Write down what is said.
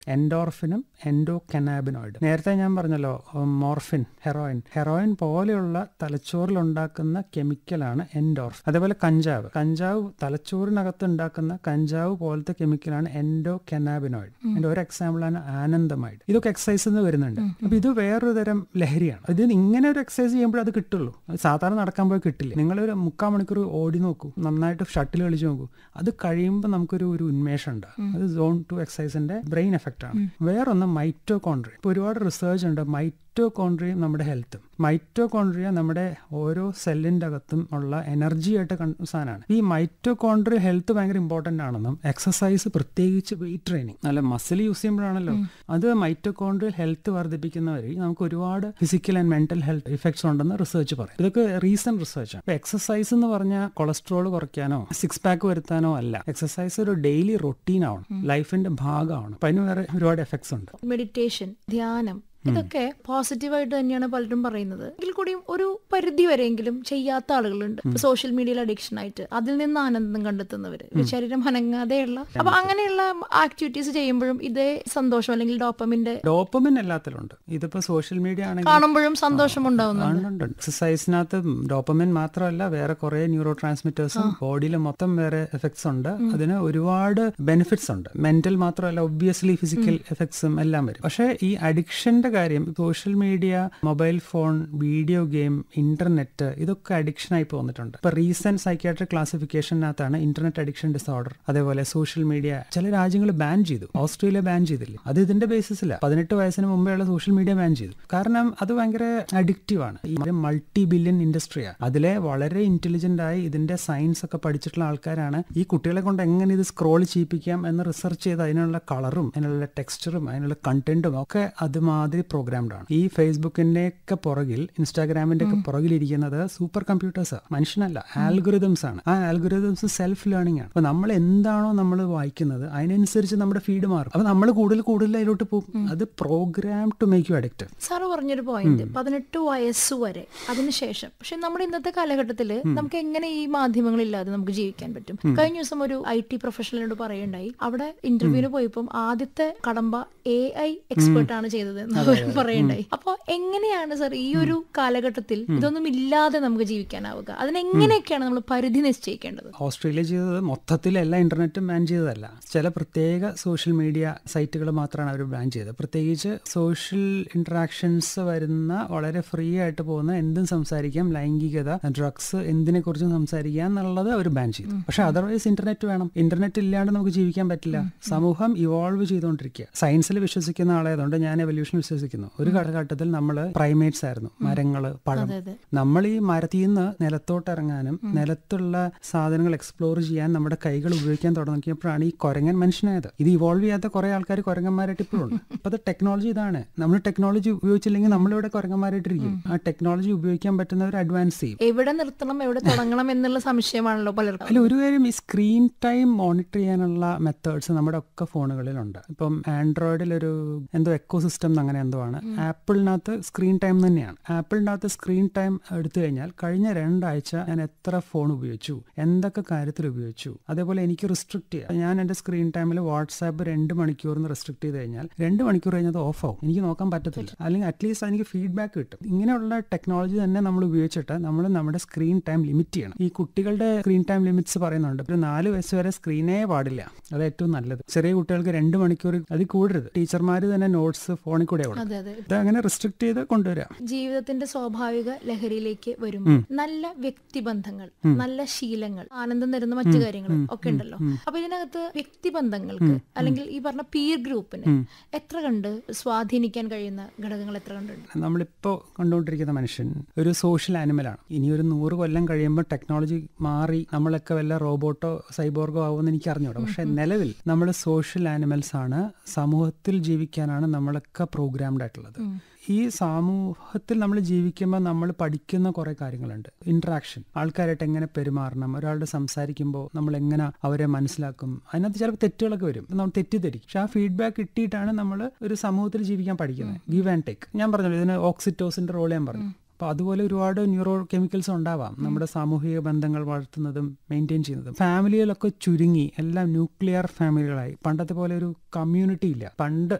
എൻഡോർഫിനും എൻഡോകനാബിനോയിഡ്. നേരത്തെ ഞാൻ പറഞ്ഞല്ലോ മോർഫിൻ, ഹെറോയിൻ പോലെയുള്ള തലച്ചോറിലുണ്ടാക്കുന്ന കെമിക്കലാണ് എൻഡോർഫിൻ. അതേപോലെ കഞ്ചാവ് തലച്ചോറിനകത്ത് ഉണ്ടാക്കുന്ന കഞ്ചാവ് പോലത്തെ കെമിക്കലാണ് എൻഡോകനാബിനോയിഡ്. അതിന്റെ ഒരു എക്സാമ്പിളാണ് ആനന്ദമൈഡ്. ഇതൊക്കെ എക്സസൈസ് നിന്ന് വരുന്നുണ്ട്. അപ്പൊ ഇത് വേറൊരു തരം ലഹരിയാണ്. ഇത് ഇങ്ങനെ ഒരു എക്സസൈസ് ചെയ്യുമ്പോൾ അത് കിട്ടുള്ളൂ. അത് സാധാരണ നടക്കാൻ പോയി കിട്ടില്ല. നിങ്ങളൊരു 3/4 മണിക്കൂർ ഓടി നോക്കൂ, നന്നായിട്ട് ഷട്ടിൽ കളിച്ച് നോക്കൂ, അത് കഴിയുമ്പോൾ നമുക്കൊരു ഉന്മേഷം ഉണ്ടാകും. അത് സോൺ 2 എക്സസൈസിന്റെ ബ്രെയിൻ എഫക്റ്റ് ആണ്. വേറൊന്ന് മൈറ്റോകോൺട്രിയ. ഇപ്പൊ ഒരുപാട് റിസർച്ച് ഉണ്ട് മൈറ്റോകോൺട്രിയ നമ്മുടെ ഹെൽത്തും. മൈറ്റോകോൺട്രിയ നമ്മുടെ ഓരോ സെല്ലിന്റെ അകത്തും ഉള്ള എനർജി ആയിട്ട് സാധനമാണ്. ഈ മൈറ്റോകോൺട്രിയ ഹെൽത്ത് ഭയങ്കര ഇമ്പോർട്ടന്റ് ആണെന്നും എക്സസൈസ്, പ്രത്യേകിച്ച് വെയിറ്റ് ട്രെയിനിങ്, നല്ല മസിൽ യൂസ് ചെയ്യുമ്പോഴാണല്ലോ അത് മൈറ്റോകോൺട്രിയൽ ഹെൽത്ത് വർദ്ധിപ്പിക്കുന്ന വഴി നമുക്ക് ഒരുപാട് physical and mental health effects ഉണ്ടെന്ന് റിസർച്ച് പറയും. ഇതൊക്കെ റീസെന്റ് റിസർച്ച് ആണ്. എക്സസൈസ് എന്ന് പറഞ്ഞാൽ കൊളസ്ട്രോൾ കുറയ്ക്കാനോ 6 പാക്ക് വരുത്താനോ അല്ല. എക്സസൈസ് ഒരു ഡെയിലി റൊട്ടീൻ ആണ്, ലൈഫിന്റെ ഭാഗമാണ്. അപ്പൊ അതിന് വേറെ ഒരുപാട് എഫക്ട്സ് ഉണ്ട്. മെഡിറ്റേഷൻ, ധ്യാനം, ഇതൊക്കെ പോസിറ്റീവായിട്ട് തന്നെയാണ് പലരും പറയുന്നത്. എങ്കിൽ കൂടിയും ഒരു പരിധി വരെയെങ്കിലും ചെയ്യാത്ത ആളുകളുണ്ട്. സോഷ്യൽ മീഡിയയിൽ അഡിക്ഷൻ ആയിട്ട് അതിൽ നിന്ന് ആനന്ദം കണ്ടെത്തുന്നവര്, ശരീരം അനങ്ങാതെയുള്ള. അപ്പൊ അങ്ങനെയുള്ള ആക്ടിവിറ്റീസ് ചെയ്യുമ്പോഴും ഇതേ സന്തോഷം അല്ലെങ്കിൽ ഡോപ്പമിൻ എല്ലാത്തിലുണ്ട്. ഇതിപ്പോ സോഷ്യൽ മീഡിയ ആണെങ്കിൽ കാണുമ്പോഴും സന്തോഷം ഉണ്ടാവുന്നുണ്ട്. എക്സസൈസിനകത്ത് ഡോപ്പമിൻ മാത്രമല്ല, വേറെ കുറെ ന്യൂറോ ട്രാൻസ്മിറ്റേഴ്സും ബോഡിയിൽ മൊത്തം വേറെ എഫക്ട്സ് ഉണ്ട്. അതിന് ഒരുപാട് ബെനിഫിറ്റ്സ് ഉണ്ട്. മെന്റൽ മാത്രമല്ല, ഒബ്വിയസ്ലി ഫിസിക്കൽ എഫക്ട്സും എല്ലാം വരും. പക്ഷേ ഈ അഡിക്ഷന്റെ കാര്യം, social media, mobile phone, video game, internet, ഇതൊക്കെ അഡിക്ഷൻ ആയി പോന്നിട്ടുണ്ട്. ഇപ്പൊ recent psychiatric ക്ലാസിഫിക്കേഷനകത്താണ് internet addiction disorder, അതേപോലെ സോഷ്യൽ മീഡിയ ചില രാജ്യങ്ങൾ ബാൻ ചെയ്തു. ഓസ്ട്രേലിയ ബാൻ ചെയ്തില്ലേ? അത് ഇതിന്റെ ബേസിസില്ല. 18 വയസ്സിന് മുമ്പേ ഉള്ള സോഷ്യൽ മീഡിയ ബാൻ ചെയ്തു. കാരണം അത് ഭയങ്കര അഡിക്റ്റീവ് ആണ്. ഈ മൾട്ടി ബില്യൺ ഇൻഡസ്ട്രിയാണ്. അതിലെ വളരെ ഇന്റലിജന്റ് ആയി ഇതിന്റെ സയൻസ് ഒക്കെ പഠിച്ചിട്ടുള്ള ആൾക്കാരാണ് ഈ കുട്ടികളെ കൊണ്ട് എങ്ങനെ ഇത് സ്ക്രോൾ ചെയ്യിപ്പിക്കാം എന്ന് റിസർച്ച് ചെയ്ത് അതിനുള്ള കളറും അതിനുള്ള ടെക്സ്ചറും അതിനുള്ള കണ്ടന്റും ഒക്കെ അതുമാതിരി പ്രോഗ്രാംഡ് ആണ്. ഈ ഫേസ്ബുക്കിന്റെ ഒക്കെ പുറകിൽ, ഇൻസ്റ്റാഗ്രാമിന്റെ ഒക്കെ പുറകിലിരിക്കുന്നത് സൂപ്പർ കമ്പ്യൂട്ടേഴ്സ്, മനുഷ്യനല്ല, ആൽഗോറിതംസ് ആണ്. ആ ആൽഗോറിതംസ് സെൽഫ് ലേണിംഗ് ആണ്. അപ്പൊ നമ്മൾ എന്താണോ നമ്മൾ വായിക്കുന്നത് അതിനനുസരിച്ച് നമ്മുടെ ഫീഡ് മാറും. അപ്പൊ നമ്മൾ കൂടുതൽ അതിലോട്ട് പോകും. അത് programme to make you addicted. Sir പറഞ്ഞൊരു പോയിന്റ് 18 വയസ്സ് വരെ, അതിനുശേഷം. പക്ഷെ നമ്മുടെ ഇന്നത്തെ കാലഘട്ടത്തിൽ നമുക്ക് എങ്ങനെ ഈ മാധ്യമങ്ങളില്ലാതെ നമുക്ക് ജീവിക്കാൻ പറ്റും? കഴിഞ്ഞ ദിവസം ഒരു IT പ്രൊഫഷണലിനോട് പറയുണ്ടായി, അവിടെ ഇന്റർവ്യൂവിന് പോയപ്പോൾ ആദ്യത്തെ കടമ്പ AI എക്സ്പെർട്ട് ആണ് ചെയ്തത് പറയണ്ടായി. അപ്പൊ എങ്ങനെയാണ് സർ ഈ ഒരു കാലഘട്ടത്തിൽ ഇതൊന്നും ഇല്ലാതെ നമുക്ക് ജീവിക്കാനാവുക? അതിനെങ്ങനെയൊക്കെയാണ് നമ്മൾ പരിധി നിശ്ചയിക്കേണ്ടത്? ഓസ്ട്രേലിയ ചെയ്തത് മൊത്തത്തിൽ എല്ലാ ഇന്റർനെറ്റും ബാൻ ചെയ്തതല്ല. ചില പ്രത്യേക സോഷ്യൽ മീഡിയ സൈറ്റുകൾ മാത്രമാണ് അവർ ബാൻ ചെയ്തത്. പ്രത്യേകിച്ച് സോഷ്യൽ ഇന്ററാക്ഷൻസ് വരുന്ന, വളരെ ഫ്രീ ആയിട്ട് പോകുന്ന, എന്തും സംസാരിക്കാം, ലൈംഗികത, ഡ്രഗ്സ്, എന്തിനെ കുറിച്ചും സംസാരിക്കാം എന്നുള്ളത് അവർ ബാൻ ചെയ്തു. പക്ഷെ അതർവൈസ് ഇന്റർനെറ്റ് വേണം. ഇന്റർനെറ്റ് ഇല്ലാണ്ട് നമുക്ക് ജീവിക്കാൻ പറ്റില്ല. സമൂഹം ഇവോൾവ് ചെയ്തുകൊണ്ടിരിക്കുക. സയൻസിൽ വിശ്വസിക്കുന്ന ആളായതുകൊണ്ട് ഞാൻ എവല്യൂഷൻ വിശ്വസിക്കുന്നു. ഒരു കാലഘട്ടത്തിൽ നമ്മൾ പ്രൈമേറ്റ്സ് ആയിരുന്നു, മരങ്ങള്, പഴം. നമ്മൾ ഈ മരത്തിൽ നിന്ന് നിലത്തോട്ട് ഇറങ്ങാനും നിലത്തുള്ള സാധനങ്ങൾ എക്സ്പ്ലോർ ചെയ്യാൻ നമ്മുടെ കൈകൾ ഉപയോഗിക്കാൻ തുടങ്ങിയപ്പോഴാണ് ഈ കുരങ്ങൻ മനുഷ്യനായത്. ഇത് ഇവോൾവ് ചെയ്യാത്ത കുറെ ആൾക്കാർ കുരങ്ങന്മാരായിട്ട് ഇപ്പോഴും ഉണ്ട്. അപ്പൊ അത് ടെക്നോളജി ഇതാണ്. നമ്മൾ ടെക്നോളജി ഉപയോഗിച്ചില്ലെങ്കിൽ നമ്മളിവിടെ കുരങ്ങന്മാരായിട്ടിരിക്കും. ആ ടെക്നോളജി ഉപയോഗിക്കാൻ പറ്റുന്നവർ അഡ്വാൻസ് ചെയ്യും. എവിടെ നിർത്തണം, എവിടെ തുടങ്ങണം എന്നുള്ള സംശയമാണല്ലോ പലർക്കും. അല്ല, ഒരു കാര്യം, ഈ സ്ക്രീൻ ടൈം മോണിറ്റർ ചെയ്യാനുള്ള മെത്തേഡ്സ് നമ്മുടെ ഒക്കെ ഫോണുകളിലുണ്ട്. ഇപ്പം ആൻഡ്രോയിഡിൽ ഒരു എന്തോ എക്കോ സിസ്റ്റം അങ്ങനെ എന്തോ ആണ്. ആപ്പിളിനകത്ത് സ്ക്രീൻ ടൈം തന്നെയാണ്. ആപ്പിളിനകത്ത് സ്ക്രീൻ ടൈം എടുത്തു കഴിഞ്ഞാൽ കഴിഞ്ഞ 2 ആഴ്ച ഞാൻ എത്ര ഫോൺ ഉപയോഗിച്ചു, എന്തൊക്കെ കാര്യത്തിൽ ഉപയോഗിച്ചു, അതേപോലെ എനിക്ക് റിസ്ട്രിക്ട് ചെയ്യാം. ഞാൻ എന്റെ സ്ക്രീൻ ടൈമിൽ വാട്സാപ്പ് 2 മണിക്കൂറിന് റിസ്ട്രിക്ട് ചെയ്ത് കഴിഞ്ഞാൽ 2 മണിക്കൂർ കഴിഞ്ഞത് ഓഫ് ആവും. എനിക്ക് നോക്കാൻ പറ്റത്തില്ല. അല്ലെങ്കിൽ അറ്റ്ലീസ്റ്റ് എനിക്ക് ഫീഡ്ബാക്ക് കിട്ടും. ഇങ്ങനെയുള്ള ടെക്നോളജി തന്നെ നമ്മൾ ഉപയോഗിച്ചിട്ട് നമ്മൾ നമ്മുടെ സ്ക്രീൻ ടൈം ലിമിറ്റ് ചെയ്യണം. ഈ കുട്ടികളുടെ സ്ക്രീൻ ടൈം ലിമിറ്റ്സ് പറയുന്നുണ്ട്. ഒരു 4 വയസ്സ് വരെ സ്ക്രീനേ പാടില്ല. അത് ഏറ്റവും നല്ലത്. ചെറിയ കുട്ടികൾക്ക് 2 മണിക്കൂർ അതിൽ കൂടരുത്. ടീച്ചർമാർ തന്നെ നോട്ട്സ് ഫോണിൽ കൂടെ അങ്ങനെ റിസ്ട്രിക്ട് ചെയ്ത് കൊണ്ടുവരാം. ജീവിതത്തിന്റെ സ്വാഭാവിക ലഹരിയിലേക്ക് വരുമ്പോൾ നല്ല വ്യക്തിബന്ധങ്ങൾ, നല്ല ശീലങ്ങൾ, ആനന്ദം തരുന്ന മറ്റു കാര്യങ്ങൾ ഒക്കെ ഉണ്ടല്ലോ. അപ്പൊ ഇതിനകത്ത് വ്യക്തിബന്ധങ്ങൾക്ക് അല്ലെങ്കിൽ ഈ പറഞ്ഞ പീർ ഗ്രൂപ്പിന് എത്ര കണ്ട് സ്വാധീനിക്കാൻ കഴിയുന്ന ഘടകങ്ങൾ എത്ര കണ്ടുണ്ട്? നമ്മളിപ്പോ കണ്ടുകൊണ്ടിരിക്കുന്ന മനുഷ്യൻ ഒരു സോഷ്യൽ ആനിമലാണ്. ഇനി ഒരു 100 കൊല്ലം കഴിയുമ്പോൾ ടെക്നോളജി മാറി നമ്മളൊക്കെ വല്ല റോബോട്ടോ സൈബോർഗോ ആവുമെന്ന് എനിക്ക് അറിഞ്ഞൂടാ. പക്ഷെ നിലവിൽ നമ്മൾ സോഷ്യൽ ആനിമൽസ് ആണ്. സമൂഹത്തിൽ ജീവിക്കാനാണ് നമ്മളൊക്കെ പ്രോഗ്രാംഡ് ആയിട്ടുള്ളത്. ഈ സമൂഹത്തിൽ നമ്മൾ ജീവിക്കുമ്പോൾ നമ്മൾ പഠിക്കുന്ന കുറെ കാര്യങ്ങളുണ്ട്. ഇന്ററാക്ഷൻ, ആൾക്കാരായിട്ട് എങ്ങനെ പെരുമാറണം, ഒരാളുടെ സംസാരിക്കുമ്പോൾ നമ്മൾ എങ്ങനെ അവരെ മനസ്സിലാക്കും. അതിനകത്ത് ചിലപ്പോൾ തെറ്റുകളൊക്കെ വരും, നമ്മൾ തെറ്റിദ്ധരിക്കും. പക്ഷെ ആ ഫീഡ്ബാക്ക് കിട്ടിയിട്ടാണ് നമ്മൾ ഒരു സമൂഹത്തിൽ ജീവിക്കാൻ പഠിക്കുന്നത്. Give and take. ഞാൻ പറഞ്ഞല്ലോ, ഇതിന് ഓക്സിറ്റോസിന്റെ റോൾ ഞാൻ പറഞ്ഞു. അപ്പോൾ അതുപോലെ ഒരുപാട് ന്യൂറോ കെമിക്കൽസ് ഉണ്ടാവാം നമ്മുടെ സാമൂഹിക ബന്ധങ്ങൾ വളർത്തുന്നതും മെയിൻറ്റെയിൻ ചെയ്യുന്നതും. ഫാമിലികളൊക്കെ ചുരുങ്ങി എല്ലാം ന്യൂക്ലിയർ ഫാമിലികളായി. പണ്ടത്തെ പോലെ ഒരു കമ്മ്യൂണിറ്റി ഇല്ല. പണ്ട്